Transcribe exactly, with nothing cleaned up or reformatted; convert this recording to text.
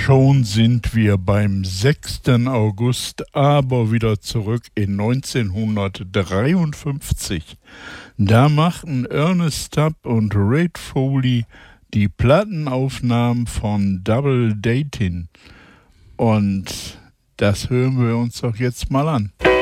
Schon sind wir beim sechsten August, aber wieder zurück in neunzehnhundertdreiundfünfzig. Da machten Ernest Tubb und Red Foley die Plattenaufnahmen von Double Datin. Und das hören wir uns doch jetzt mal an.